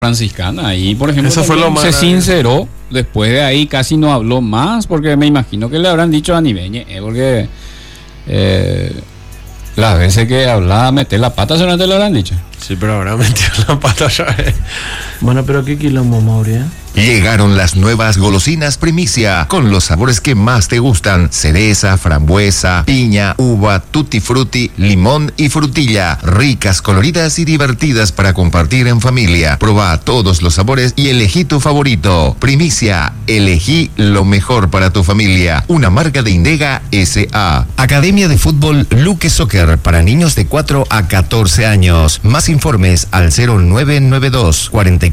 franciscana. Y por ejemplo, Eso fue lo más se sinceró. Después de ahí casi no habló más, porque me imagino que le habrán dicho a Niveñe, porque las veces que hablaba meter la pata solamente le habrán dicho. Sí, pero ahora metió la pata ya. Bueno, pero qué quilombo, Mauri, ¿eh? Llegaron las nuevas golosinas Primicia, con los sabores que más te gustan: cereza, frambuesa, piña, uva, tutti frutti, limón y frutilla. Ricas, coloridas y divertidas para compartir en familia. Proba todos los sabores y elegí tu favorito. Primicia, elegí lo mejor para tu familia. Una marca de Indega S.A. Academia de Fútbol Luque Soccer para niños de 4 a 14 años. Más informes al 0992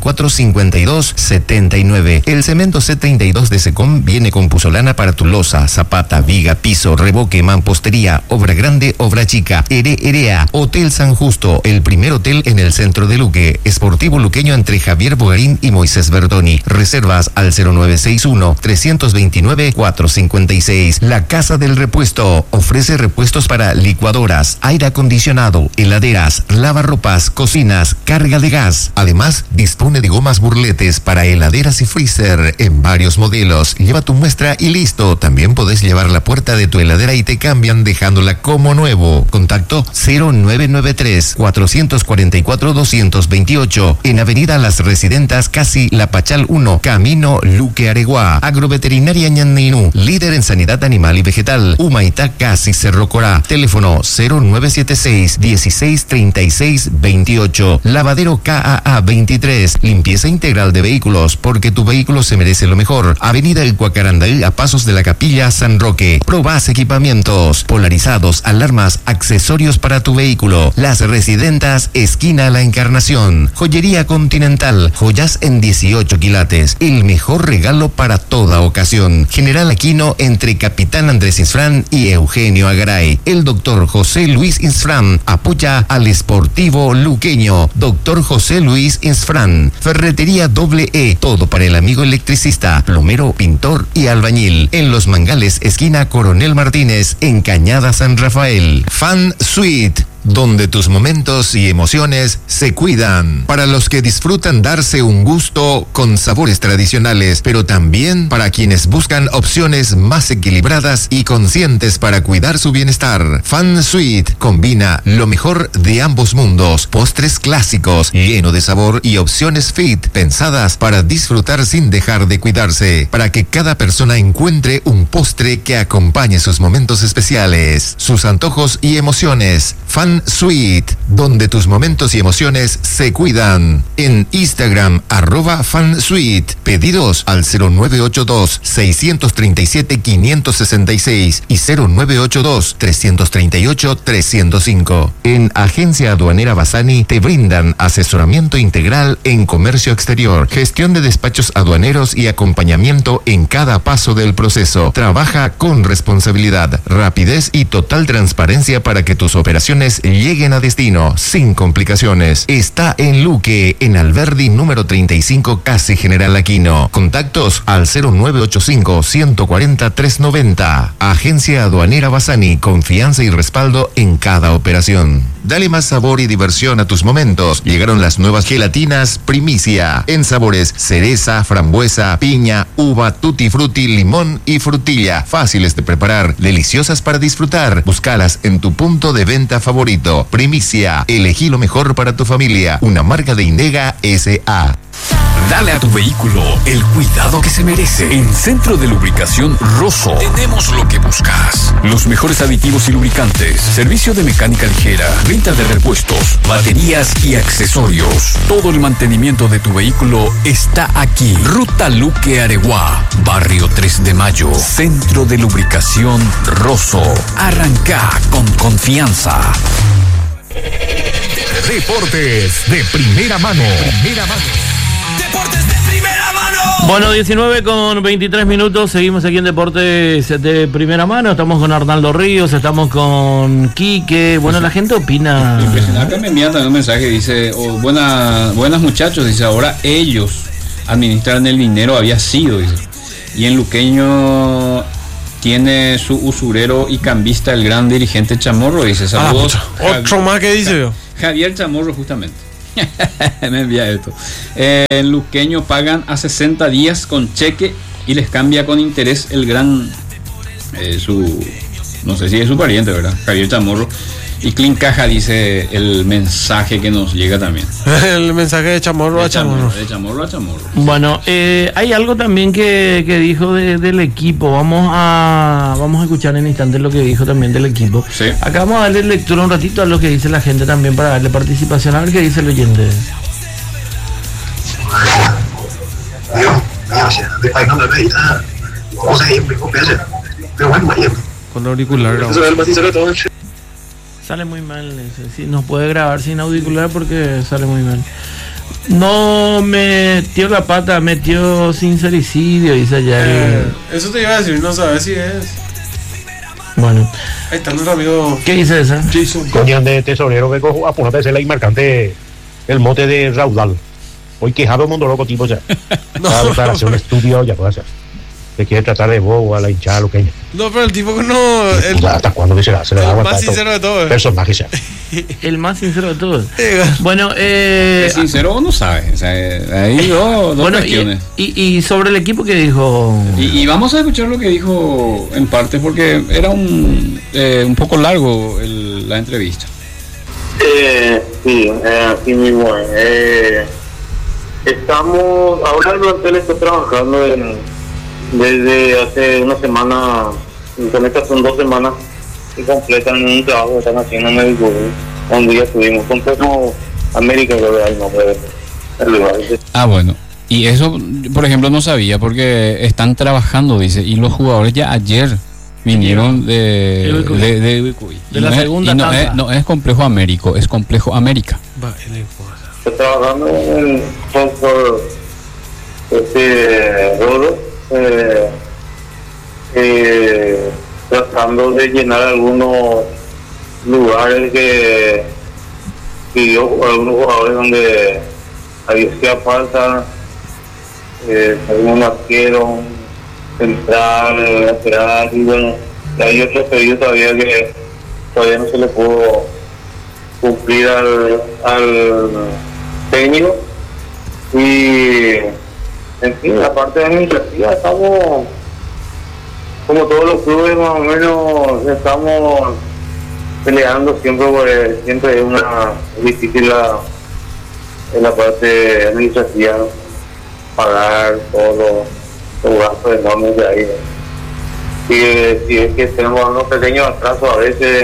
4452 70. El cemento C32 de Secom viene con puzolana para tu losa, zapata, viga, piso, revoque, mampostería, obra grande, obra chica. Erea, Hotel San Justo, el primer hotel en el centro de Luque. Esportivo luqueño entre Javier Bogarín y Moisés Verdoni. Reservas al 0961 329 456. La Casa del Repuesto ofrece repuestos para licuadoras, aire acondicionado, heladeras, lavarropas, cocinas, carga de gas. Además, dispone de gomas burletes para heladeras y freezer en varios modelos. Lleva tu muestra y listo. También podés llevar la puerta de tu heladera y te cambian dejándola como nuevo. Contacto 0993 444 228 en Avenida Las Residentas, casi La Pachal 1, Camino Luque Areguá. Agroveterinaria Ñandinú, líder en sanidad animal y vegetal. Humaitá, casi Cerro Corá. Teléfono 0976 16 36 28. Lavadero KAA 23. Limpieza integral de vehículos, porque tu vehículo se merece lo mejor. Avenida El Cuacarandaí, a pasos de la Capilla San Roque. Probás equipamientos, polarizados, alarmas, accesorios para tu vehículo. Las Residentas, esquina La Encarnación. Joyería Continental, joyas en 18 quilates. El mejor regalo para toda ocasión. General Aquino, entre Capitán Andrés Insfrán y Eugenio Agaray. El doctor José Luis Insfrán apoya al Esportivo Luqueño. Doctor José Luis Insfrán. Ferretería E, todo para el amigo electricista, plomero, pintor y albañil. En Los Mangales, esquina Coronel Martínez, en Cañada San Rafael. Fan Suite, donde tus momentos y emociones se cuidan. Para los que disfrutan darse un gusto con sabores tradicionales, pero también para quienes buscan opciones más equilibradas y conscientes para cuidar su bienestar. Fan Suite combina lo mejor de ambos mundos: postres clásicos, lleno de sabor, y opciones fit, pensadas para disfrutar sin dejar de cuidarse, para que cada persona encuentre un postre que acompañe sus momentos especiales, sus antojos y emociones. Fan Suite, donde tus momentos y emociones se cuidan. En Instagram, @fansuite. Pedidos al 0982 637 566 y 0982 338 305. En Agencia Aduanera Bassani te brindan asesoramiento integral en comercio exterior, gestión de despachos aduaneros y acompañamiento en cada paso del proceso. Trabaja con responsabilidad, rapidez y total transparencia para que tus operaciones lleguen a destino sin complicaciones. Está en Luque, en Alberdi número 35, casi General Aquino. Contactos al 0985 140 390. Agencia Aduanera Bassani, confianza y respaldo en cada operación. Dale más sabor y diversión a tus momentos. Llegaron las nuevas gelatinas Primicia, en sabores cereza, frambuesa, piña, uva, tutti frutti, limón y frutilla. Fáciles de preparar, deliciosas para disfrutar. Búscalas en tu punto de venta favorito. Primicia, elegí lo mejor para tu familia. Una marca de Indega S.A. Dale a tu vehículo el cuidado que se merece. En Centro de Lubricación Rosso tenemos lo que buscas. Los mejores aditivos y lubricantes, servicio de mecánica ligera, venta de repuestos, baterías y accesorios. Todo el mantenimiento de tu vehículo está aquí. Ruta Luque Areguá, Barrio 3 de Mayo. Centro de Lubricación Rosso. Arranca con confianza. Deportes de primera mano. Deportes de primera mano. Bueno, 19 con 23 minutos, seguimos aquí en Deportes de primera mano, estamos con Arnaldo Ríos, estamos con Quique, bueno, la gente opina. Impresionante, me envían también un mensaje, dice, buenas muchachos, dice, ahora ellos administran el dinero, había sido, dice, y en Luqueño tiene su usurero y cambista el gran dirigente Chamorro, dice, saludos. Otro más que dice yo. Javier Chamorro, justamente. Me envía esto. En Luqueño pagan a 60 días con cheque y les cambia con interés el gran, no sé si es su pariente, ¿verdad? Javier Chamorro. Y Clean Caja dice el mensaje que nos llega también. El mensaje de Chamorro a Chamorro. De Chamorro a Chamorro. Bueno, hay algo también que dijo del equipo. Vamos a escuchar en instantes lo que dijo también del equipo. Sí. Acá vamos a darle lectura un ratito a lo que dice la gente también para darle participación. A ver qué dice el oyente. Con auricular. Sale muy mal, sí, nos puede grabar sin auricular porque sale muy mal. No metió la pata, metió sincericidio, dice allá. Eso te iba a decir, no sabes si es. Bueno. Ahí está nuestro amigo. ¿Qué dice esa? Jason. Coño de tesorero que cojo a poner de la marcante el mote de Raudal. Hoy quejado mundo loco tipo ya. La declaración de estudio ya puede hacer. Te quiere tratar de bobo a la hinchada luqueña. No, pero el tipo que no. ¿Hasta cuándo que será? Se le da el más sincero de todos. Personaje sea. El más sincero de todos. Bueno, ¿es sincero o no sabe? O sea, ahí dos cuestiones. Y sobre el equipo que dijo. Y vamos a escuchar lo que dijo en parte porque era un poco largo la entrevista. Sí, muy bueno. Estamos, ahora el plantel está trabajando desde hace una semana, con estas son 2 semanas y completan un trabajo que están haciendo en el Google, donde ya estuvimos con Complejo América, que era el nombre del lugar. Ah, bueno. Y eso, por ejemplo, no sabía porque están trabajando, dice, y los jugadores ya ayer vinieron de Ubicuy. De la segunda tanda. No es Complejo Américo, es Complejo América. Está trabajando en el software Rodo, tratando de llenar algunos lugares que pidió algunos jugadores donde hacía falta, algún arquero, central, lateral, y bueno, hay otros pedidos todavía que todavía no se le pudo cumplir al técnico. Y en fin, la parte administrativa estamos, como todos los clubes más o menos, estamos peleando siempre, porque siempre es difícil en la parte administrativa pagar todos los gastos enormes de ahí. Si es que tenemos unos pequeños atrasos a veces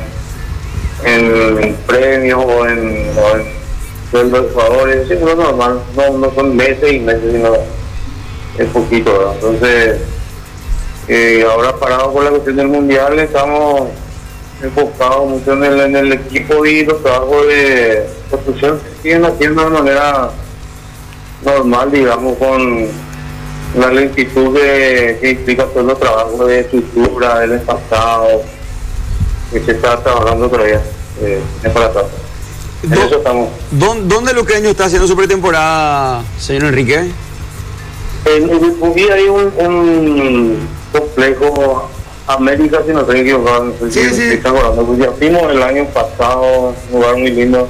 en premios o en sueldos de jugadores, sí, no es normal, no son meses y meses, sino es poquito, ¿verdad? Entonces, ahora parado por la cuestión del mundial, estamos enfocados mucho en el equipo, y los trabajos de construcción se siguen haciendo de manera normal, digamos, con la lentitud que implica todos los trabajos de estructura, del pasado, que se está trabajando todavía en para atrás. En eso estamos. ¿Dónde Luqueño está haciendo su pretemporada, señor Enrique? En Uruguay hay un complejo América, si no estoy equivocado. Sí. Ya fuimos el año pasado, un lugar muy lindo.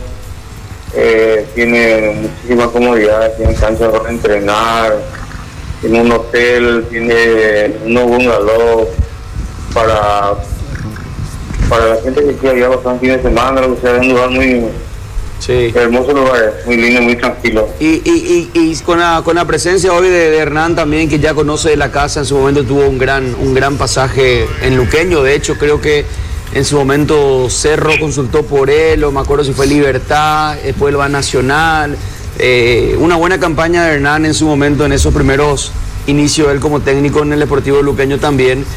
Tiene muchísimas comodidades, tiene canchas para entrenar, tiene un hotel, tiene unos bungalows para la gente que quiera ir a pasar un fin de semana, o sea, es un lugar muy hermoso, lugar, muy lindo, muy tranquilo. Y con la presencia hoy de Hernán también, que ya conoce de la casa, en su momento tuvo un gran pasaje en Luqueño. De hecho, creo que en su momento Cerro consultó por él, o me acuerdo si fue Libertad, después el Va Nacional. Una buena campaña de Hernán en su momento, en esos primeros inicios él como técnico en el Deportivo Luqueño también.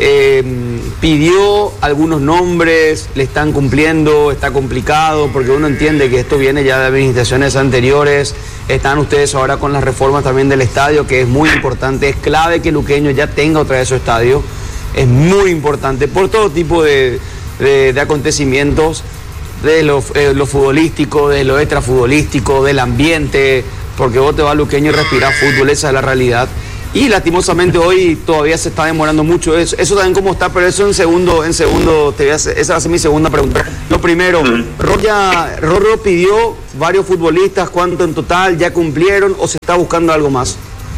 Pidió algunos nombres, le están cumpliendo, está complicado, porque uno entiende que esto viene ya de administraciones anteriores. Están ustedes ahora con las reformas también del estadio, que es muy importante, es clave que Luqueño ya tenga otra vez su estadio, es muy importante por todo tipo de acontecimientos, de lo futbolístico, de lo extrafutbolístico, del ambiente, porque vos te vas a Luqueño y respirás fútbol, esa es la realidad. Y lastimosamente hoy todavía se está demorando mucho eso. Eso también como está, pero eso en segundo esa va a ser mi segunda pregunta. Lo primero, Rorro pidió varios futbolistas, ¿cuánto en total? ¿Ya cumplieron o se está buscando algo más?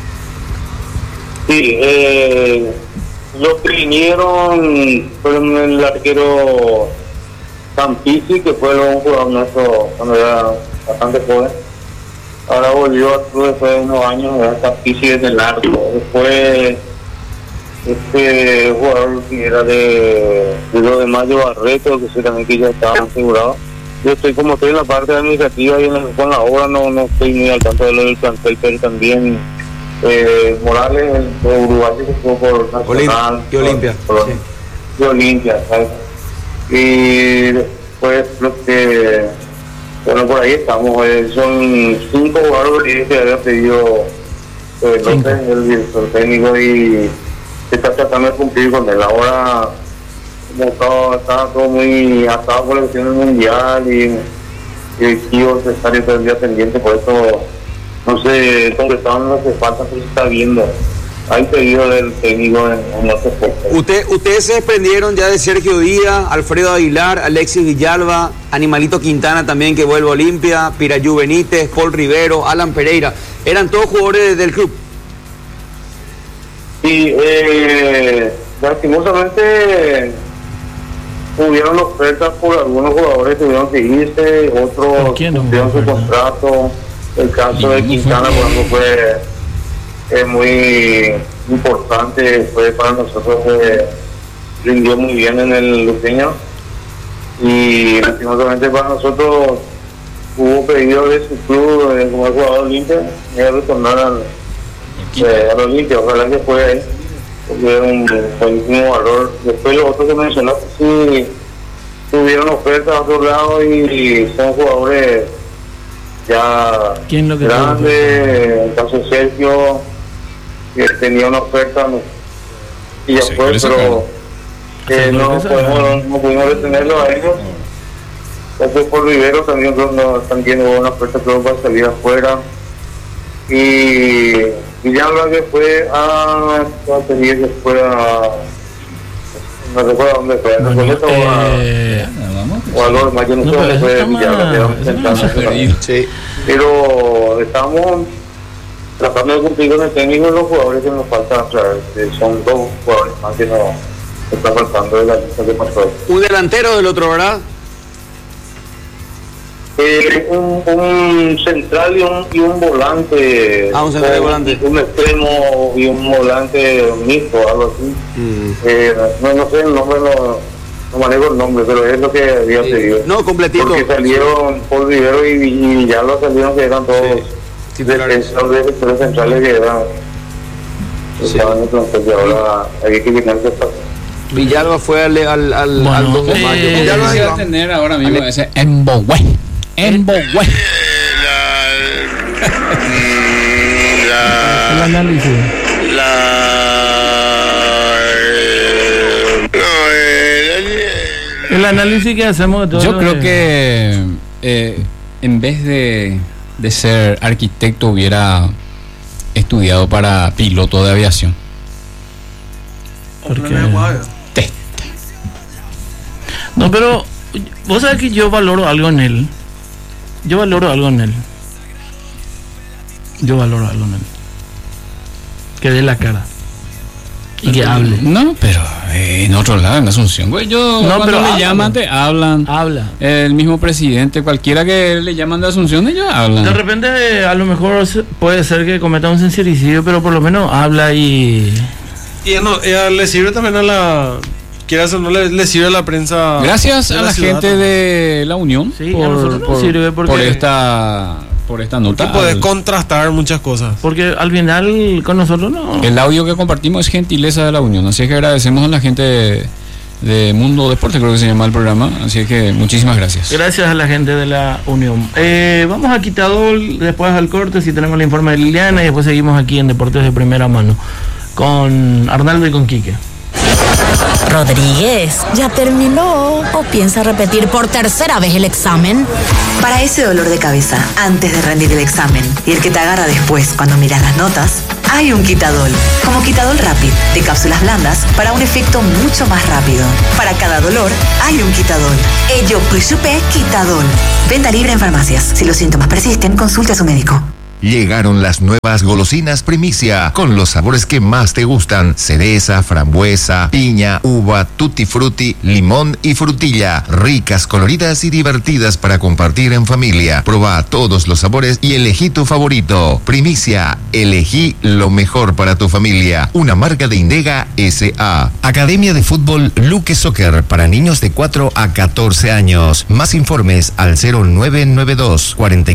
Sí, los que vinieron fueron el arquero Campisi, que fue un jugador nuestro cuando era bastante joven. Ahora volvió a club después de unos años, Campisi desde el arco. Después, este jugador que era de 2 de mayo, Barreto, que seguramente ya estaba asegurado. Yo estoy en la parte administrativa y con la obra no estoy muy al tanto de lo del plantel, pero también Morales, el uruguayo que estuvo por Nacional y Olimpia. Y Olimpia, ¿sabes? Y después por ahí estamos, son 5 jugadores que había pedido López, el director técnico, y se está tratando de cumplir con él. Ahora, como estaba todo muy atado por la cuestión del mundial y el tío Cesario todo el día pendiente, por eso no sé, concretaban lo que falta, pero se está viendo. Hay pedido del técnico en otros puestos. Ustedes se desprendieron ya de Sergio Díaz, Alfredo Aguilar, Alexis Villalba, Animalito Quintana también, que vuelve a Olimpia, Pirayú Benítez, Paul Rivero, Alan Pereira. ¿Eran todos jugadores del club? Sí, lastimosamente hubieron ofertas por algunos jugadores que tuvieron que irse, otros cumplieron su contrato. El caso de Quintana, por ejemplo, fue muy importante, fue para nosotros, rindió muy bien en el luqueño, y lastimosamente para nosotros hubo pedido de su club como el jugador Olimpia, y a retornar al Olimpia. Ojalá que fue ahí, porque es un buenísimo valor. Después los otros que mencionaste sí tuvieron ofertas a otro lado y son jugadores ya grandes. En el caso de Sergio, que tenía una oferta y ya fue, pero no pudimos retenerlo a ellos. Entonces por Rivero también hubo una oferta, pero para salir afuera. Y Villalba, que fue a no recuerdo dónde fue, o a Lorma, yo no sé dónde fue Villalba, pero estamos tratando de cumplir con el técnico y los jugadores que nos faltan traer. Son 2 jugadores más que nos están faltando de la lista que pasó. Un delantero del otro, ¿verdad? Un central y un volante. Un central y volante. Un extremo y un volante mixto, algo así. No sé el nombre, no manejo el nombre, pero es lo que había pedido. No, completito. Porque salieron Paul Rivero y ya lo salieron, que eran todos defensores centrales que eran. Estaban en el plantel, y ahora hay que quitarse esta. Villalba fue al 2 de mayo. Villalba va a tener ahora mismo ese Mbogüe. El análisis. El análisis que hacemos de todo. Yo creo que en vez de ser arquitecto hubiera estudiado para piloto de aviación. Porque no, pero vos sabés que yo valoro algo en él. Que dé la cara y que hable. No, pero en otro lado, en Asunción, güey, cuando le llaman, te hablan. Habla. El mismo presidente, cualquiera que le llaman de Asunción, ellos hablan. De repente, a lo mejor puede ser que cometa un sincericidio, pero por lo menos habla y le sirve también a la... Quieras o no, le sirve a la prensa. Gracias a la gente de la Unión, sí, a nosotros nos sirve porque por esta nota. Que podés contrastar muchas cosas. Porque al final con nosotros no. El audio que compartimos es gentileza de la Unión, así que agradecemos a la gente de Mundo Deporte, creo que se llama el programa, así que muchísimas gracias. Gracias a la gente de la Unión. Vamos a Quitadol, después al corte, si tenemos el informe de Liliana, y después seguimos aquí en Deportes de Primera Mano con Arnaldo y con Quique. Rodríguez, ¿ya terminó o piensa repetir por tercera vez el examen? Para ese dolor de cabeza antes de rendir el examen y el que te agarra después cuando miras las notas, hay un Quitadol. Como Quitadol Rapid, de cápsulas blandas, para un efecto mucho más rápido. Para cada dolor, hay un Quitadol. Ello Plusupé Quitadol. Venta libre en farmacias. Si los síntomas persisten, consulte a su médico. Llegaron las nuevas golosinas primicia, con los sabores que más te gustan: cereza, frambuesa, piña, uva, tutti frutti, limón y frutilla. Ricas, coloridas y divertidas para compartir en familia. Proba todos los sabores y elegí tu favorito. Primicia, elegí lo mejor para tu familia. Una marca de Indega S.A. Academia de Fútbol Luque Soccer para niños de 4 a 14 años. Más informes al 0992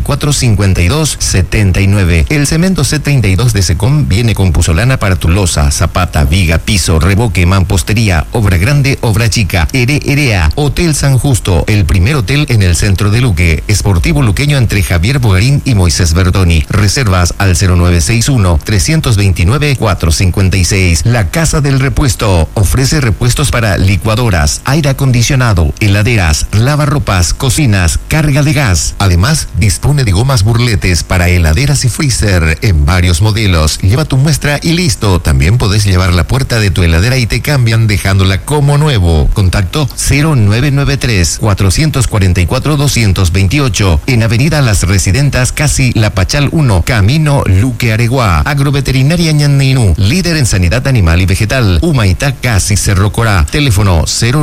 4452 70. El cemento C32 de Secom viene con puzolana para tu losa, zapata, viga, piso, revoque, mampostería, obra grande, obra chica. Herea, Hotel San Justo, el primer hotel en el centro de Luque. Esportivo luqueño entre Javier Bogarín y Moisés Bertoni. Reservas al 0961 329 456. La Casa del Repuesto ofrece repuestos para licuadoras, aire acondicionado, heladeras, lavarropas, cocinas, carga de gas. Además, dispone de gomas burletes para heladeras y freezer en varios modelos. Lleva tu muestra y listo. También podés llevar la puerta de tu heladera y te cambian dejándola como nuevo. Contacto 0993 444 228 en Avenida Las Residentas, casi La Pachal 1, Camino Luque Areguá. Agroveterinaria Ñanninú, líder en sanidad animal y vegetal. Humaitá, casi Cerro Corá. Teléfono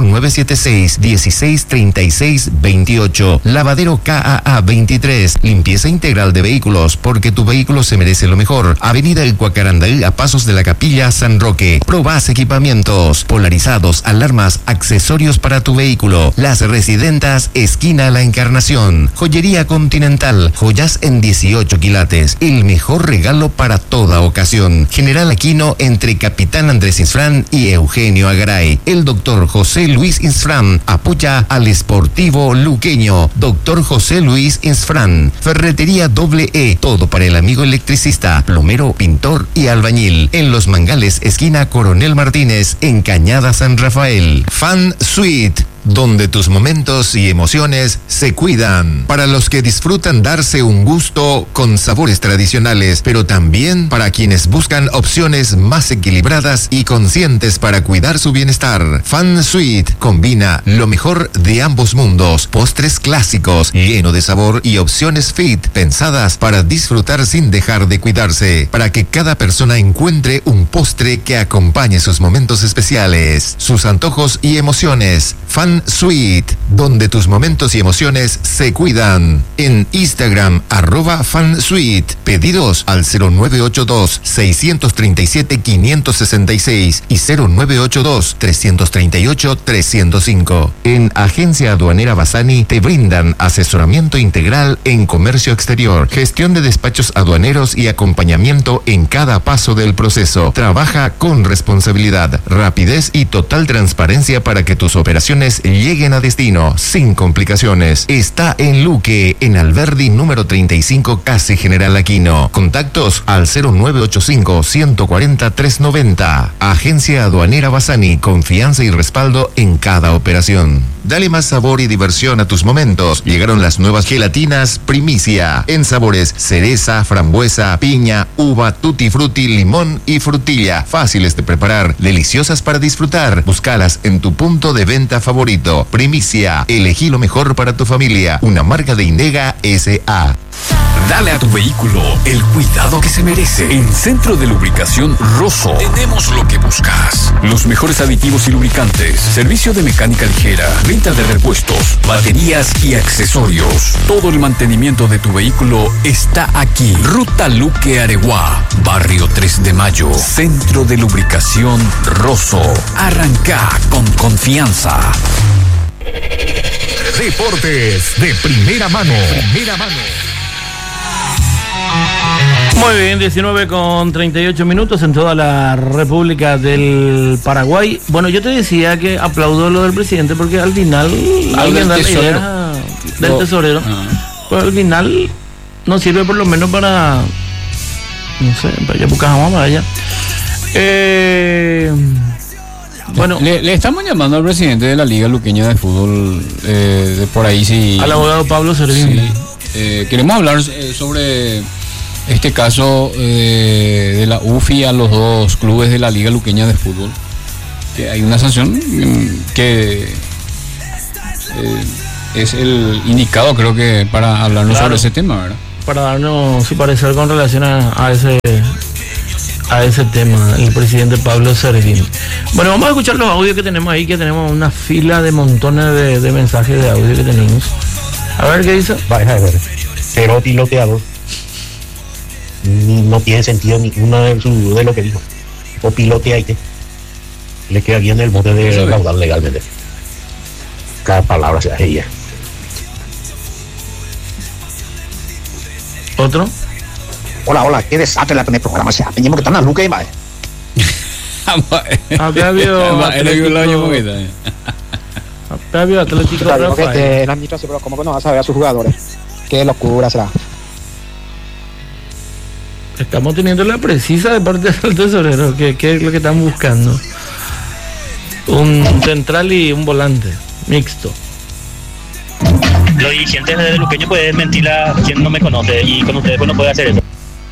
0976 16 36 28. Lavadero KAA 23. Limpieza integral de vehículos, porque tu vehículo se merece lo mejor. Avenida El Cuacarandaí, a pasos de la Capilla San Roque. Probás equipamientos, polarizados, alarmas, accesorios para tu vehículo. Las Residentas, esquina La Encarnación. Joyería Continental, joyas en 18 quilates. El mejor regalo para toda ocasión. General Aquino, entre Capitán Andrés Insfrán y Eugenio Agaray. El doctor José Luis Insfrán apoya al Esportivo Luqueño. Doctor José Luis Insfrán. Ferretería E, todo para el amigo electricista, plomero, pintor y albañil. En Los Mangales, esquina Coronel Martínez, en Cañada San Rafael. Fan Suite, donde tus momentos y emociones se cuidan. Para los que disfrutan darse un gusto con sabores tradicionales, pero también para quienes buscan opciones más equilibradas y conscientes para cuidar su bienestar. Fan Suite combina lo mejor de ambos mundos: postres clásicos, lleno de sabor, y opciones fit, pensadas para disfrutar sin dejar de cuidarse, para que cada persona encuentre un postre que acompañe sus momentos especiales, sus antojos y emociones. Fan Suite, donde tus momentos y emociones se cuidan. En Instagram, @fansuite. Pedidos al 0982 637 566 y 0982 338 305. En Agencia Aduanera Bassani te brindan asesoramiento integral en comercio exterior, gestión de despachos aduaneros y acompañamiento en cada paso del proceso. Trabaja con responsabilidad, rapidez y total transparencia para que tus operaciones lleguen a destino sin complicaciones. Está en Luque, en Alberdi número 35, casi General Aquino. Contactos al 0985 140 390. Agencia Aduanera Bassani, confianza y respaldo en cada operación. Dale más sabor y diversión a tus momentos. Llegaron las nuevas gelatinas primicia, en sabores cereza, frambuesa, piña, uva, tutti frutti, limón y frutilla. Fáciles de preparar, deliciosas para disfrutar. Búscalas en tu punto de venta favorito. Primicia, elegí lo mejor para tu familia. Una marca de Indega S.A. Dale a tu vehículo el cuidado que se merece. En Centro de Lubricación Rosso tenemos lo que buscas. Los mejores aditivos y lubricantes, servicio de mecánica ligera, venta de repuestos, baterías y accesorios. Todo el mantenimiento de tu vehículo está aquí. Ruta Luque Areguá, Barrio 3 de Mayo. Centro de Lubricación Rosso. Arranca con confianza. Deportes de primera mano. Primera mano. Muy bien, 19:38 en toda la República del Paraguay. Bueno, yo te decía que aplaudo lo del presidente porque al final alguien da la idea del tesorero. Pues al final nos sirve por lo menos para, no sé, para Yapucajama, para allá. Bueno, le estamos llamando al presidente de la Liga Luqueña de Fútbol, de por ahí, sí. Al abogado Pablo Servín. Sí, queremos hablar sobre este caso de la UFI a los dos clubes de la Liga Luqueña de Fútbol, que hay una sanción que es el indicado, creo que, para hablarnos sobre ese tema, ¿verdad? Para darnos su parecer con relación a ese tema, el presidente Pablo Servín. Bueno, vamos a escuchar los audios que tenemos ahí, que tenemos una fila de montones de mensajes de audio que tenemos. A ver qué dice. Vaya, pero piloteador no tiene sentido ninguno de lo que dijo. O piloteaite. Le queda bien el mote de raudal legalmente. Cada palabra sea ella. ¿Otro? Hola, qué desastre la primer programa. O sea, teníamos que estar en la Luque, vale. Había Atlético Rafael. La administración, pero ¿cómo que no vas a ver a sus jugadores? Qué locura será. Estamos teniendo la precisa de parte del tesorero. ¿Qué es lo que están buscando? Un central y un volante mixto. Los dirigentes de Luqueño pueden mentir a quien no me conoce, y con ustedes pues no puede hacer eso.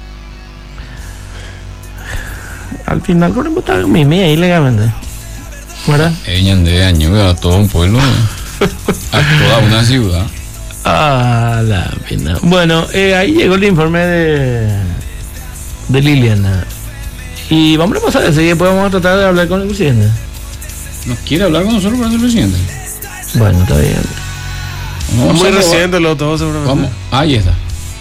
Al final con el mimi ahí legalmente. ¿Verdad? De año a todo un pueblo, a toda una ciudad. Ah, la pena. Bueno, ahí llegó el informe de Liliana. Y vamos a pasar ese y después vamos a tratar de hablar con el presidente. ¿Nos quiere hablar con nosotros para el presidente? Bueno, está bien. Muy reciente lo todo, seguramente. Vamos, ahí está.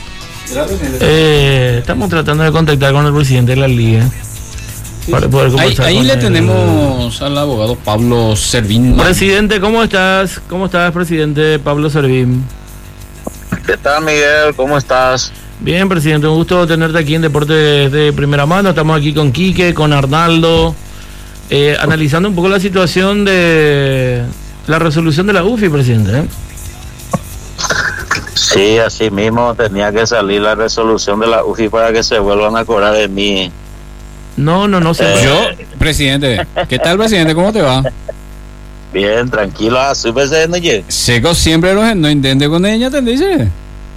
Estamos tratando de contactar con el presidente de la liga para poder conversar. Ahí le tenemos al abogado Pablo Servín. Presidente, ¿cómo estás? ¿Cómo estás, presidente Pablo Servín? ¿Qué tal, Miguel? ¿Cómo estás? Bien, presidente, un gusto tenerte aquí en Deportes de Primera Mano. Estamos aquí con Quique, con Arnaldo, analizando un poco la situación de la resolución de la UFI, presidente. Sí, así mismo tenía que salir la resolución de la UFI para que se vuelvan a cobrar de mí. No. Yo, presidente, ¿qué tal, presidente? ¿Cómo te va? Bien, tranquilo, así presidente. Seco siempre no intente con ella, ¿te dice?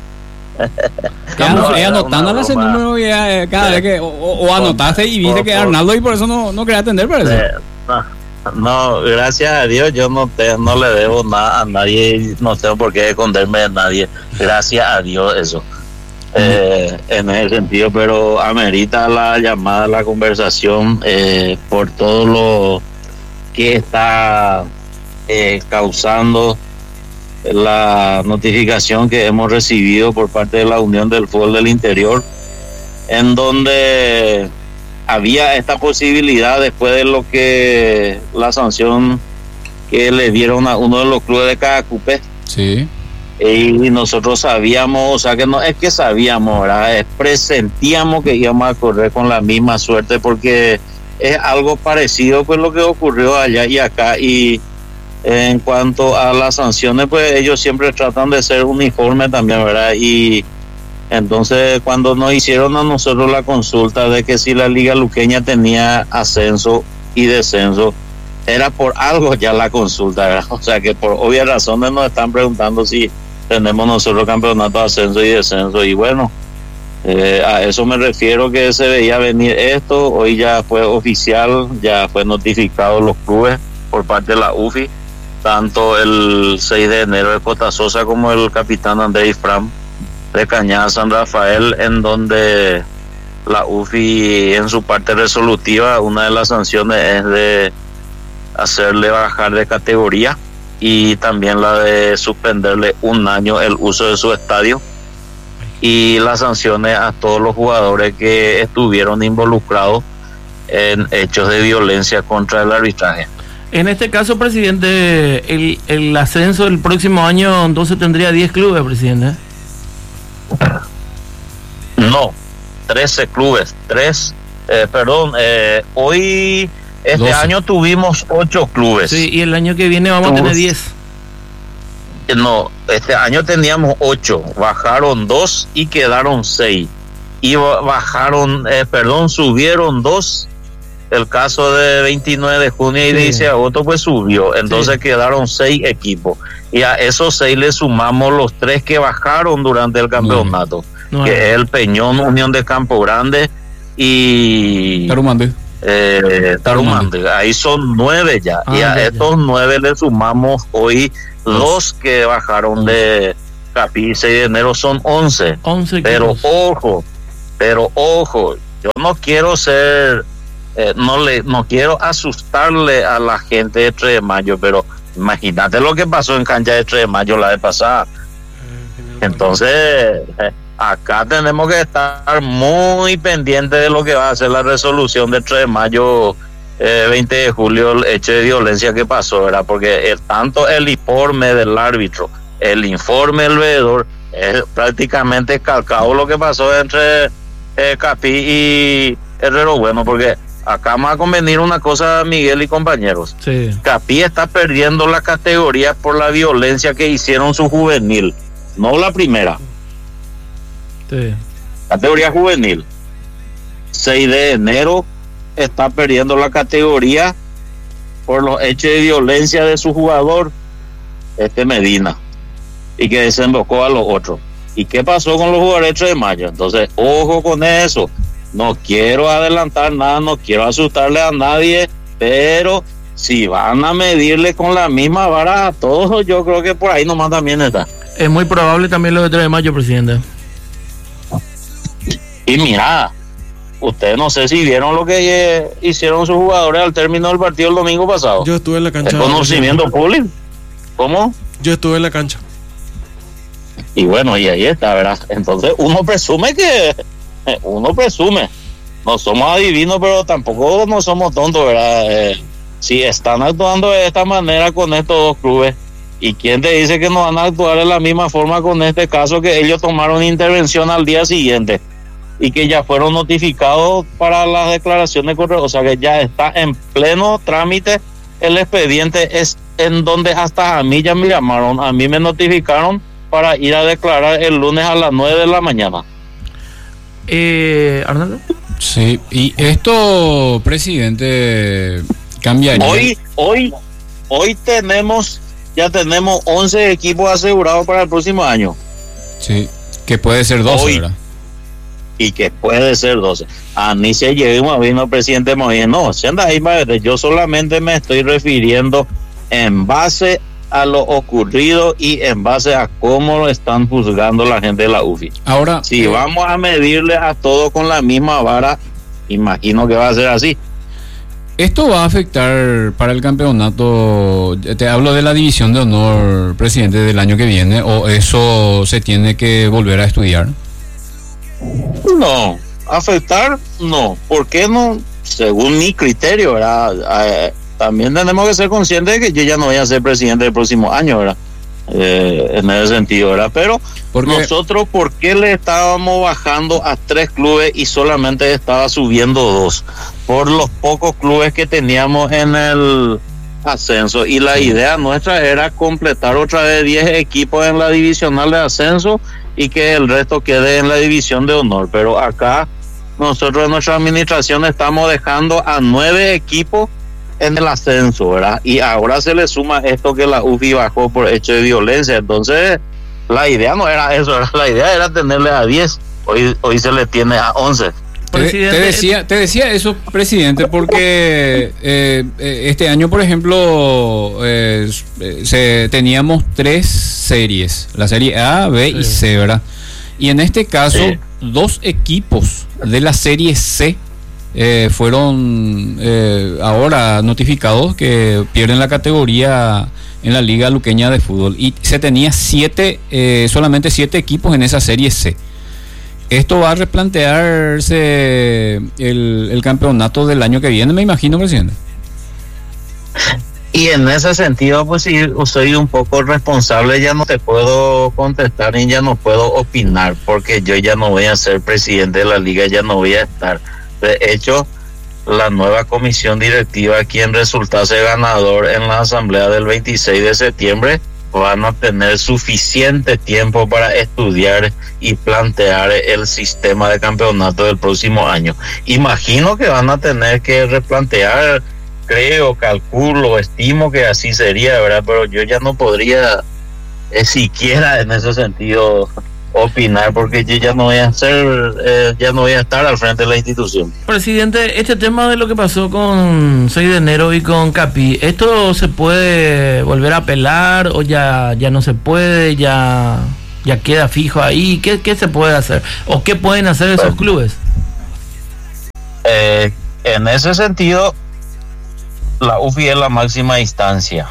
Ella anotando ese número cada vez que o anotaste y viste que Arnaldo y por eso no quería atender, parece. No, gracias a Dios yo no le debo nada a nadie, no tengo por qué esconderme de nadie, gracias a Dios eso. En ese sentido, pero amerita la llamada, la conversación, por todo lo que está causando la notificación que hemos recibido por parte de la Unión del Fútbol del Interior, en donde había esta posibilidad después de lo que la sanción que le dieron a uno de los clubes de Cacupé. Sí. Y nosotros sabíamos, o sea que no es que sabíamos, ¿verdad? Presentíamos que íbamos a correr con la misma suerte, porque es algo parecido pues lo que ocurrió allá y acá. Y en cuanto a las sanciones, pues ellos siempre tratan de ser uniformes también, ¿verdad? Y entonces cuando nos hicieron a nosotros la consulta de que si la Liga Luqueña tenía ascenso y descenso, era por algo ya la consulta, ¿verdad? O sea que por obvias razones nos están preguntando si tenemos nosotros campeonato de ascenso y descenso. Y bueno, a eso me refiero, que se veía venir esto. Hoy ya fue oficial, ya fue notificado los clubes por parte de la UFI, tanto el 6 de enero de Costa Sosa como el capitán Andrés Fram de Cañada San Rafael, en donde la UFI en su parte resolutiva, una de las sanciones es de hacerle bajar de categoría y también la de suspenderle un año el uso de su estadio, y las sanciones a todos los jugadores que estuvieron involucrados en hechos de violencia contra el arbitraje. En este caso, presidente, el ascenso del próximo año entonces tendría 10 clubes, presidente. No, 13 clubes, hoy este 12. año tuvimos 8 clubes. Sí, y el año que viene vamos a tener 10. No, este año teníamos 8, bajaron 2 y quedaron 6. Y subieron 2. El caso de 29 de junio y 10 de agosto pues subió, entonces quedaron 6 equipos. Y a esos 6 le sumamos los 3 que bajaron durante el campeonato. que es el Peñón, Unión de Campo Grande y Tarumande. Tarumande. Ahí son 9 ya. Y a estos 9 le sumamos hoy 2 que bajaron de Capi, 6 de enero son 11. Pero ojo, yo no quiero ser, no quiero asustarle a la gente de 3 de mayo, pero imagínate lo que pasó en cancha de 3 de mayo la vez pasada. Entonces, acá tenemos que estar muy pendientes de lo que va a ser la resolución del 3 de mayo, 20 de julio, el hecho de violencia que pasó, ¿verdad? Porque tanto el informe del árbitro, el informe del veedor, es prácticamente calcado lo que pasó entre Capi y Herrero Bueno, porque acá vamos a convenir una cosa, Miguel y compañeros. Sí. Capi está perdiendo la categoría por la violencia que hicieron su juvenil, no la primera. Sí. Categoría juvenil. 6 de enero está perdiendo la categoría por los hechos de violencia de su jugador, Medina, y que desembocó a los otros. ¿Y qué pasó con los jugadores de 3 de mayo? Entonces, ojo con eso. No quiero adelantar nada, no quiero asustarle a nadie, pero si van a medirle con la misma vara a todos, yo creo que por ahí nomás también está. Es muy probable también lo de 3 de mayo, presidente. Y mira, ustedes no sé si vieron lo que hicieron sus jugadores al término del partido el domingo pasado. Yo estuve en la cancha. ¿El conocimiento público? ¿Cómo? Yo estuve en la cancha. Y bueno, y ahí está, ¿verdad? Entonces uno presume, no somos adivinos, pero tampoco no somos tontos, ¿verdad? Si están actuando de esta manera con estos 2 clubes, ¿y quién te dice que no van a actuar de la misma forma con este caso, que ellos tomaron intervención al día siguiente y que ya fueron notificados para las declaraciones correctas? O sea que ya está en pleno trámite el expediente, es en donde hasta a mí ya me llamaron, a mí me notificaron para ir a declarar el lunes a las 9 de la mañana. Arnaldo. Sí, y esto, presidente, cambiaría. Hoy ya tenemos 11 equipos asegurados para el próximo año. Sí, que puede ser 12, ¿verdad? Y que puede ser 12. A mí se llegó, vino el presidente Moïse. No, se anda ahí, yo solamente me estoy refiriendo en base a lo ocurrido y en base a cómo lo están juzgando la gente de la UFI. Ahora, si vamos a medirle a todo con la misma vara, imagino que va a ser así. ¿Esto va a afectar para el campeonato? Te hablo de la división de honor, presidente, del año que viene, ¿o eso se tiene que volver a estudiar? No, afectar no. ¿Por qué no? Según mi criterio, ¿verdad? También tenemos que ser conscientes de que yo ya no voy a ser presidente el próximo año, ¿verdad? En ese sentido, ¿verdad? Pero nosotros, ¿por qué le estábamos bajando a 3 clubes y solamente estaba subiendo 2? Por los pocos clubes que teníamos en el ascenso, y la idea nuestra era completar otra vez 10 equipos en la divisional de ascenso y que el resto quede en la división de honor. Pero acá nosotros en nuestra administración estamos dejando a 9 equipos en el ascenso, ¿verdad? Y ahora se le suma esto que la UFI bajó por hecho de violencia. Entonces la idea no era eso, ¿verdad? La idea era tenerle a 10. Hoy se le tiene a 11. Te decía eso, presidente, porque este año, por ejemplo, teníamos 3 series, la serie A, B y C, ¿verdad? Y en este caso, 2 equipos de la serie C fueron ahora notificados que pierden la categoría en la Liga Luqueña de Fútbol, y se tenía solamente 7 equipos en esa serie C. ¿Esto va a replantearse el campeonato del año que viene, me imagino, presidente? Y en ese sentido, pues sí, soy un poco responsable, ya no te puedo contestar y ya no puedo opinar, porque yo ya no voy a ser presidente de la liga, ya no voy a estar. De hecho, la nueva comisión directiva, quien resultase ganador en la asamblea del 26 de septiembre, van a tener suficiente tiempo para estudiar y plantear el sistema de campeonato del próximo año. Imagino que van a tener que replantear, creo, calculo, estimo que así sería, ¿verdad? Pero yo ya no podría siquiera en ese sentido opinar porque yo ya no voy a ya no voy a estar al frente de la institución. Presidente, este tema de lo que pasó con 6 de enero y con Capi, ¿esto se puede volver a apelar o ya no se puede, ya queda fijo ahí? ¿Qué se puede hacer? ¿O qué pueden hacer esos clubes? En ese sentido, la UFI es la máxima instancia.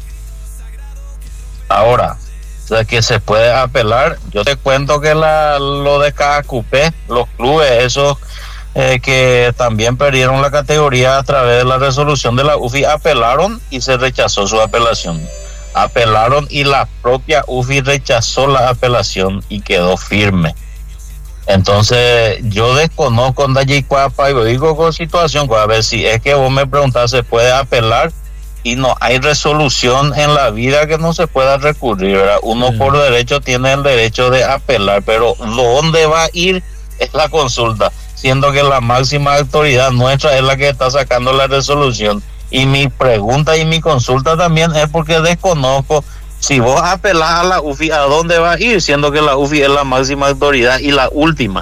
Ahora, de que se puede apelar, yo te cuento que lo de KQP, los clubes esos que también perdieron la categoría a través de la resolución de la UFI, apelaron y se rechazó su apelación. Apelaron y la propia UFI rechazó la apelación y quedó firme. Entonces yo desconozco con Dayicuapa y digo con situación, a ver si es que vos me preguntás, ¿se puede apelar? Y no hay resolución en la vida que no se pueda recurrir, ¿verdad? Uno por derecho tiene el derecho de apelar, pero ¿dónde va a ir? Es la consulta, siendo que la máxima autoridad nuestra es la que está sacando la resolución. Y mi pregunta y mi consulta también es porque desconozco si vos apelás a la UFI, ¿a dónde va a ir? Siendo que la UFI es la máxima autoridad y la última,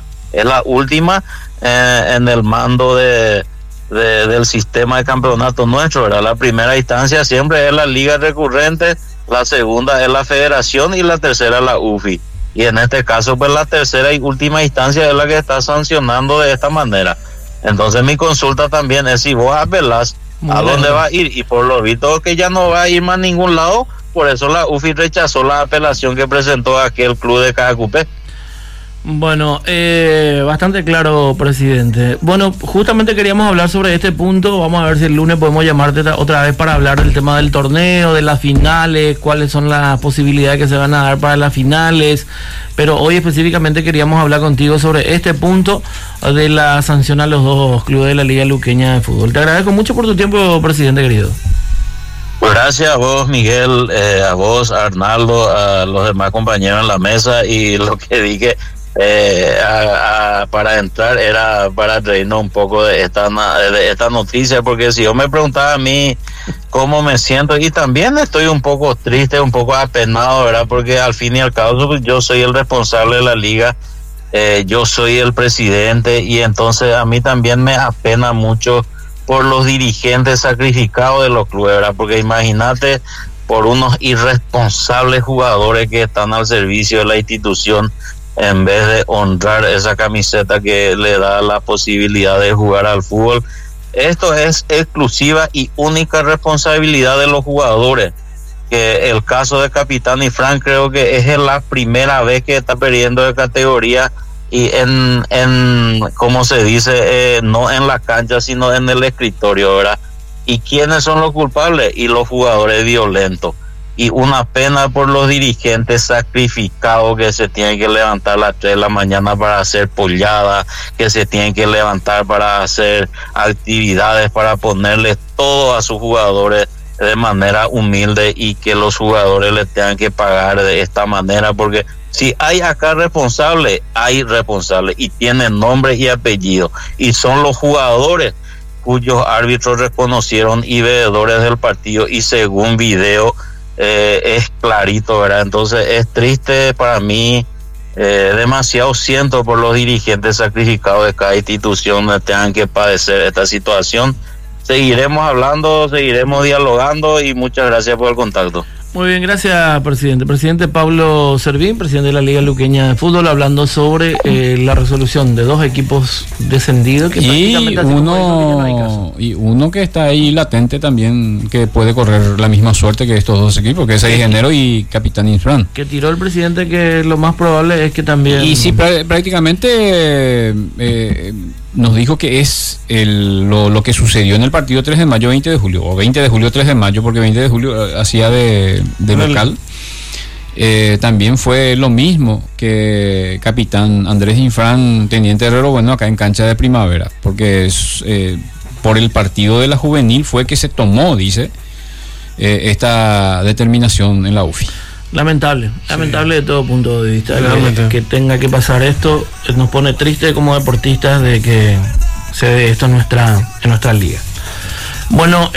en el mando del sistema de campeonato nuestro, ¿verdad? La primera instancia siempre es la liga recurrente, la segunda es la federación y la tercera es la UFI. Y en este caso, pues la tercera y última instancia es la que está sancionando de esta manera. Entonces mi consulta también es si vos apelás, ¿a dónde va a ir? Y por lo visto que ya no va a ir más a ningún lado, por eso la UFI rechazó la apelación que presentó aquel club de KQP. Bueno, bastante claro, presidente. Bueno, justamente queríamos hablar sobre este punto. Vamos a ver si el lunes podemos llamarte otra vez para hablar del tema del torneo, de las finales, cuáles son las posibilidades que se van a dar para las finales. Pero hoy específicamente queríamos hablar contigo sobre este punto de la sanción a los dos clubes de la Liga Luqueña de Fútbol. Te agradezco mucho por tu tiempo, presidente querido. Pues gracias a vos, Miguel, a vos, a Arnaldo, a los demás compañeros en la mesa, y lo que dije para entrar era para reírnos un poco de esta noticia, porque si yo me preguntaba a mí cómo me siento, y también estoy un poco triste, un poco apenado, ¿verdad? Porque al fin y al cabo yo soy el responsable de la liga, yo soy el presidente, y entonces a mí también me apena mucho por los dirigentes sacrificados de los clubes, ¿verdad? Porque imagínate, por unos irresponsables jugadores que están al servicio de la institución, en vez de honrar esa camiseta que le da la posibilidad de jugar al fútbol. Esto es exclusiva y única responsabilidad de los jugadores, que el caso de Capitán y Frank creo que es la primera vez que está perdiendo de categoría, y en como se dice, no en la cancha sino en el escritorio, ¿verdad? ¿Y quiénes son los culpables? Y los jugadores violentos. Y una pena por los dirigentes sacrificados que se tienen que levantar a las 3 de la mañana para hacer polladas, que se tienen que levantar para hacer actividades, para ponerles todo a sus jugadores de manera humilde, y que los jugadores les tengan que pagar de esta manera, porque si hay acá responsable, hay responsable y tienen nombre y apellido, y son los jugadores cuyos árbitros reconocieron y veedores del partido, y según video es clarito, ¿verdad? Entonces es triste para mí, demasiado siento por los dirigentes sacrificados de cada institución que tengan que padecer esta situación. Seguiremos hablando, seguiremos dialogando, y muchas gracias por el contacto. Muy bien, gracias, presidente. Presidente Pablo Servín, presidente de la Liga Luqueña de Fútbol, hablando sobre la resolución de dos equipos descendidos que uno que está ahí latente también, que puede correr la misma suerte que estos dos equipos, que es 6 de enero y Capitán Infran. Que tiró el presidente que lo más probable es que también... Y sí, prácticamente nos dijo que es lo que sucedió en el partido 3 de mayo, 20 de julio, o 20 de julio, 3 de mayo, porque 20 de julio hacía de local. También fue lo mismo que Capitán Andrés Infran, Teniente Herrero, bueno, acá en cancha de Primavera, porque por el partido de la juvenil fue que se tomó, dice, esta determinación en la UFI. Lamentable de todo punto de vista que tenga que pasar esto. Nos pone triste como deportistas de que se dé esto en nuestra liga. Bueno,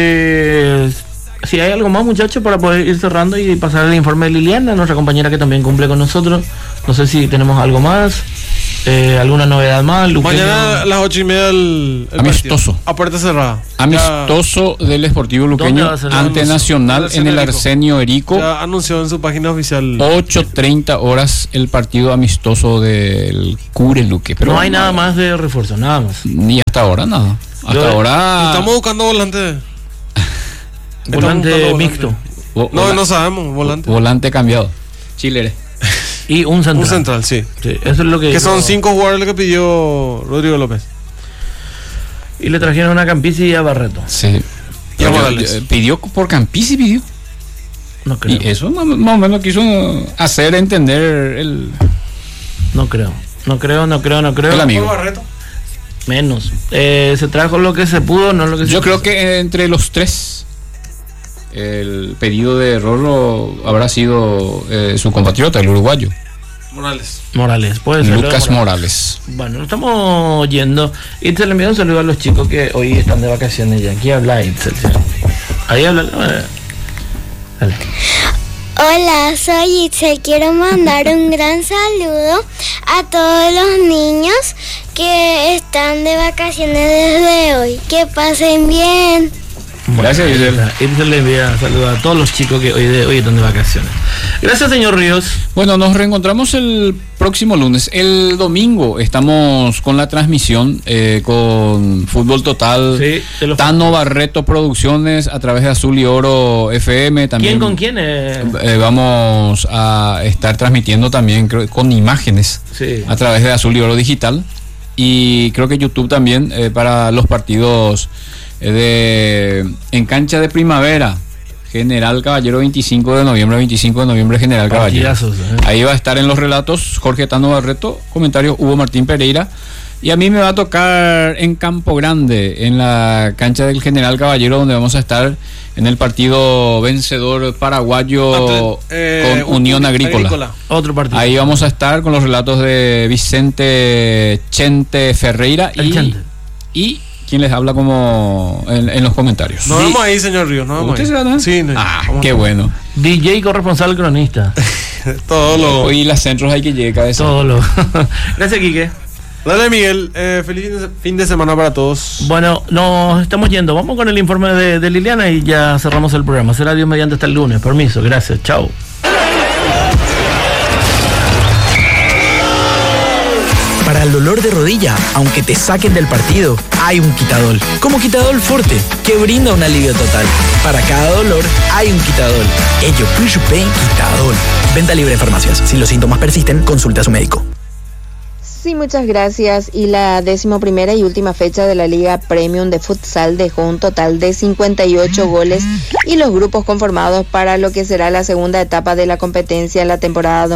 si hay algo más, muchachos, para poder ir cerrando y pasar el informe de Liliana, nuestra compañera que también cumple con nosotros. No sé si tenemos algo más, alguna novedad más. Luqueño. Mañana a las 8:30 el amistoso. partido. A puerta cerrada. Amistoso del Sportivo Luqueño ante Nacional en el Arsenio Erico. Ya anunció en su página oficial. 8:30 horas el partido amistoso del Cure Luque. Pero no hay nada más de refuerzo, nada más. Ni hasta ahora nada. Hasta ahora. Estamos buscando volante. Volante mixto. No sabemos, volante. Volante cambiado. Chilere. Y un central. Un central, sí. Eso es lo que son 5 jugadores que pidió Rodrigo López. Y le trajeron a Campisi y a Barreto. Sí. ¿Pidió por Campisi? ¿Pidió? No creo. Y eso más o menos quiso hacer entender el... No creo. El amigo. Barreto? Menos. Se trajo lo que se pudo, no lo que se Yo creo que entre los tres el pedido de Rorro habrá sido su compatriota, el uruguayo. Morales, puede ser. Lucas Morales. Bueno, estamos yendo. Itzel, le envío un saludo a los chicos que hoy están de vacaciones ya. Aquí habla Itzel. Ahí habla. Dale. Hola, soy Itzel. Quiero mandar un gran saludo a todos los niños que están de vacaciones desde hoy. Que pasen bien. Gracias, Itzel le envía saludos a todos los chicos que hoy están de vacaciones. Gracias, señor Ríos. Bueno, nos reencontramos el próximo lunes. El domingo estamos con la transmisión con Fútbol Total. Sí, Tano Barreto Producciones a través de Azul y Oro FM. También, ¿Quién con quién? Vamos a estar transmitiendo también con imágenes a través de Azul y Oro Digital. Y creo que YouTube también para los partidos en cancha de primavera, General Caballero 25 de noviembre General Caballero. Ahí va a estar en los relatos Jorge Tano Barreto, comentarios Hugo Martín Pereira, y a mí me va a tocar en Campo Grande, en la cancha del General Caballero, donde vamos a estar en el partido vencedor paraguayo con Unión Agrícola. Otro partido. Ahí vamos a estar con los relatos de Vicente Chente Ferreira y quien les habla como en los comentarios. Nos vemos ahí, señor Ríos. ¿Ustedes se van? Sí. Qué bueno. DJ corresponsal cronista. Todo lo. Hoy las centros hay que llegar. Todo lo. Gracias, Quique. Dale, Miguel. Feliz fin de semana para todos. Bueno, nos estamos yendo. Vamos con el informe de Liliana y ya cerramos el programa. Será Dios mediante hasta el lunes. Permiso. Gracias. Chao. Para el dolor de rodilla, aunque te saquen del partido, hay un Quitadol. Como Quitadol Forte, que brinda un alivio total. Para cada dolor, hay un Quitadol. Ello plus Quitadol. Venta libre en farmacias. Si los síntomas persisten, consulte a su médico. Sí, muchas gracias. Y la 11ª y última fecha de la Liga Premium de Futsal dejó un total de 58 goles y los grupos conformados para lo que será la segunda etapa de la competencia en la temporada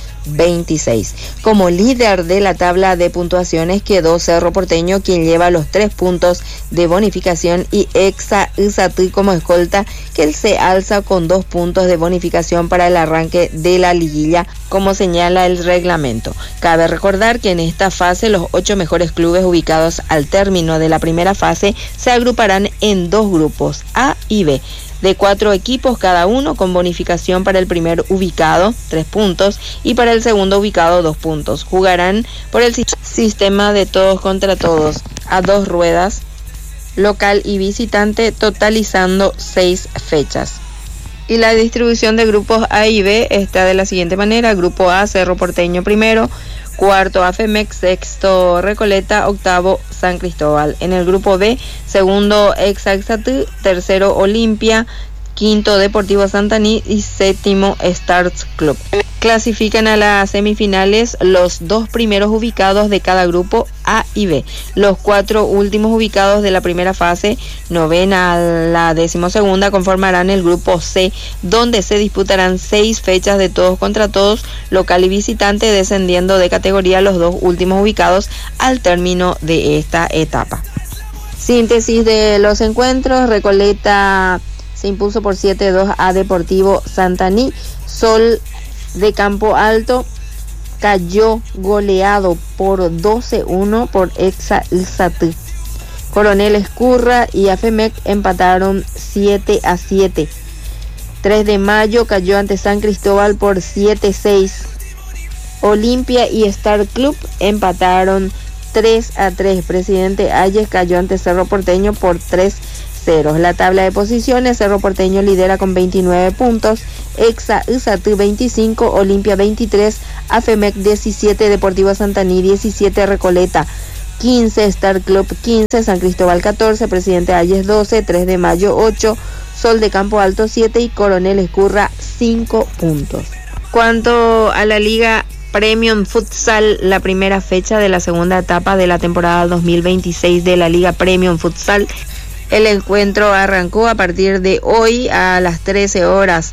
2026. Como líder de la tabla de puntuaciones quedó Cerro Porteño, quien lleva los 3 puntos de bonificación, y Exa Izatí como escolta, que él se alza con 2 puntos de bonificación para el arranque de la liguilla, como señala el reglamento. Cabe recordar que en esta fase los 8 mejores clubes ubicados al término de la primera fase se agruparán en 2 grupos, A y B, de 4 equipos cada uno, con bonificación para el primer ubicado 3 puntos y para el segundo ubicado 2 puntos. Jugarán por el sistema de todos contra todos, a 2 ruedas, local y visitante, totalizando 6 fechas. Y la distribución de grupos A y B está de la siguiente manera: Grupo A, Cerro Porteño primero, cuarto AFEMEX, sexto Recoleta, octavo San Cristóbal. En el grupo B, segundo Exa Izatí, tercero Olimpia, quinto Deportivo Santaní y séptimo Stars Club. Clasifican a las semifinales los 2 primeros ubicados de cada grupo A y B. Los 4 últimos ubicados de la primera fase, novena a la 12ª, conformarán el grupo C, donde se disputarán 6 fechas de todos contra todos, local y visitante, descendiendo de categoría los 2 últimos ubicados al término de esta etapa. Síntesis de los encuentros: Recoleta se impuso por 7-2 a Deportivo Santaní. Sol de Campo Alto cayó goleado por 12-1 por Exa Izatí. Coronel Escurra y AFEMEC empataron 7-7. 3 de Mayo cayó ante San Cristóbal por 7-6. Olimpia y Star Club empataron 3-3. Presidente Hayes cayó ante Cerro Porteño por 3-0. La tabla de posiciones: Cerro Porteño lidera con 29 puntos, Exa Izatú 25, Olimpia 23, Afemec 17, Deportivo Santaní 17, Recoleta 15, Star Club 15, San Cristóbal 14, Presidente Hayes 12, 3 de Mayo 8, Sol de Campo Alto 7 y Coronel Escurra 5 puntos. Cuanto a la Liga Premium Futsal, la primera fecha de la segunda etapa de la temporada 2026 de la Liga Premium Futsal, el encuentro arrancó a partir de hoy a las 13 horas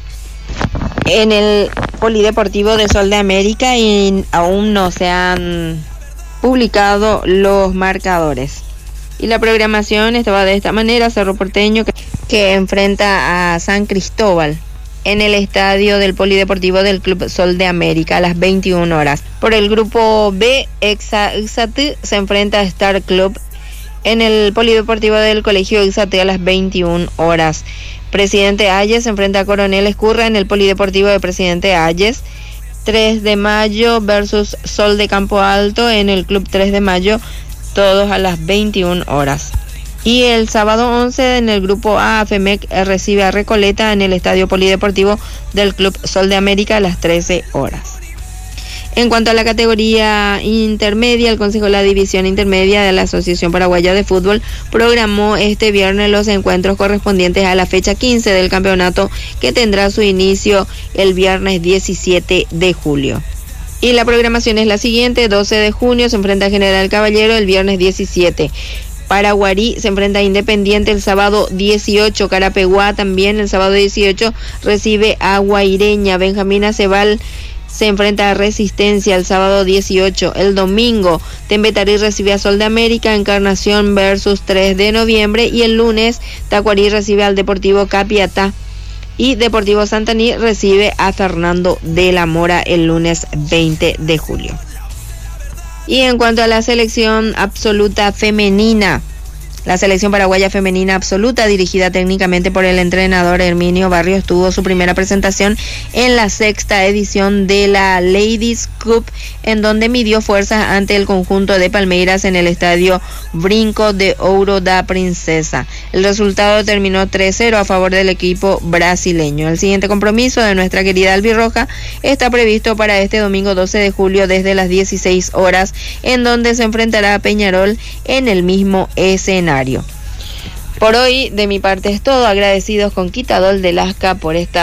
en el Polideportivo de Sol de América y aún no se han publicado los marcadores. Y la programación estaba de esta manera: Cerro Porteño que enfrenta a San Cristóbal en el estadio del Polideportivo del Club Sol de América a las 21 horas. Por el grupo B, Exa Izatú se enfrenta a Star Club en el Polideportivo del Colegio Izatú a las 21 horas. Presidente Hayes se enfrenta a Coronel Escurra en el Polideportivo de Presidente Hayes. 3 de Mayo versus Sol de Campo Alto en el Club 3 de Mayo, todos a las 21 horas. Y el sábado 11 en el grupo A, Afemec recibe a Recoleta en el Estadio Polideportivo del Club Sol de América a las 13 horas. En cuanto a la categoría intermedia, el Consejo de la División Intermedia de la Asociación Paraguaya de Fútbol programó este viernes los encuentros correspondientes a la fecha 15 del campeonato, que tendrá su inicio el viernes 17 de julio. Y la programación es la siguiente: 12 de junio se enfrenta a General Caballero el viernes 17. Paraguarí se enfrenta a Independiente el sábado 18. Carapeguá también el sábado 18 recibe a Guaireña. Benjamín Acebal se enfrenta a Resistencia el sábado 18. El domingo, Tembetarí recibe a Sol de América, Encarnación versus 3 de noviembre. Y el lunes, Tacuarí recibe al Deportivo Capiatá. Y Deportivo Santaní recibe a Fernando de la Mora el lunes 20 de julio. Y en cuanto a la selección absoluta femenina, la selección paraguaya femenina absoluta, dirigida técnicamente por el entrenador Herminio Barrios, tuvo su primera presentación en la 6ª edición de la Ladies Cup, en donde midió fuerzas ante el conjunto de Palmeiras en el estadio Brinco de Ouro da Princesa. El resultado terminó 3-0 a favor del equipo brasileño. El siguiente compromiso de nuestra querida albirroja está previsto para este domingo 12 de julio desde las 16 horas, en donde se enfrentará a Peñarol en el mismo escenario. Por hoy, de mi parte es todo. Agradecidos con Quitadol de Lasca por esta